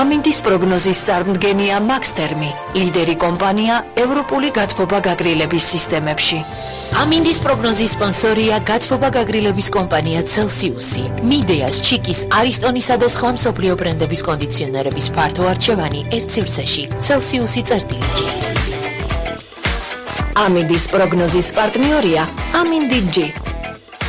ამინდის პროგნოზის წარმდგენია მაქსთერმი, ლიდერი კომპანია ევროპული გათბობა გაგრილების სისტემებში. ამინდის პროგნოზის სპონსორია გათბობა გაგრილების კომპანია Celsius-ი. მიდეას, ჩიკის, არისტონისა და სხვა მსოფლიო ბრენდების კონდიციონერების ფართო არჩევანი ერთ სივრცეში. Celsius-ი წერტილიჯი. ამინდის პროგნოზის პარტნიორია ამინდი G.